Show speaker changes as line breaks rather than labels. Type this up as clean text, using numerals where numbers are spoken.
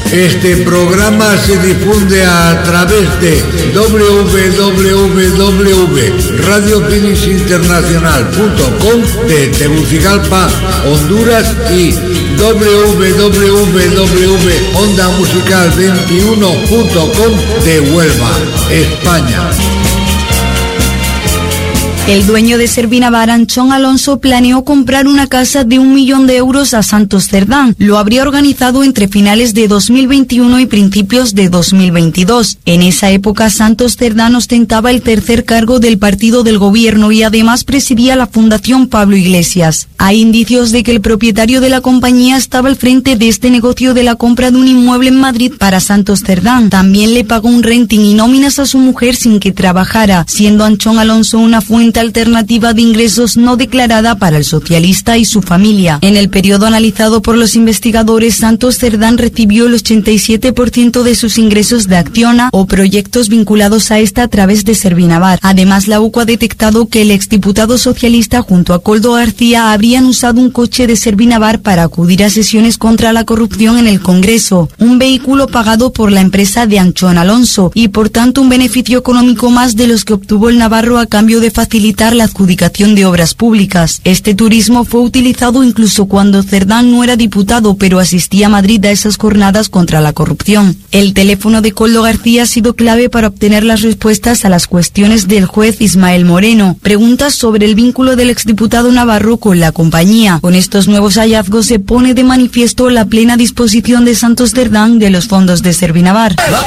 Este programa se difunde a través de www.radiofinisinternacional.com de Tegucigalpa, Honduras y www.ondamusical21.com de Huelva, España.
El dueño de Servinavar, Anchón Alonso, planeó comprar una casa de 1 millón de euros a Santos Cerdán. Lo habría organizado entre finales de 2021 y principios de 2022. En esa época, Santos Cerdán ostentaba el tercer cargo del partido del gobierno y además presidía la Fundación Pablo Iglesias. Hay indicios de que el propietario de la compañía estaba al frente de este negocio de la compra de un inmueble en Madrid para Santos Cerdán. También le pagó un renting y nóminas a su mujer sin que trabajara, siendo Anchón Alonso una fuente alternativa de ingresos no declarada para el socialista y su familia. En el periodo analizado por los investigadores, Santos Cerdán recibió el 87% de sus ingresos de Acciona o proyectos vinculados a esta a través de Servinavar. Además, la UCO ha detectado que el exdiputado socialista junto a Koldo García habrían usado un coche de Servinavar para acudir a sesiones contra la corrupción en el Congreso, un vehículo pagado por la empresa de Anchón Alonso y por tanto un beneficio económico más de los que obtuvo el navarro a cambio de facilitar la adjudicación de obras públicas. Este turismo fue utilizado incluso cuando Cerdán no era diputado, pero asistía a Madrid a esas jornadas contra la corrupción. El teléfono de Koldo García ha sido clave para obtener las respuestas a las cuestiones del juez Ismael Moreno. Preguntas sobre el vínculo del exdiputado navarro con la compañía. Con estos nuevos hallazgos se pone de manifiesto la plena disposición de Santos Cerdán de los fondos de Servinavar.
La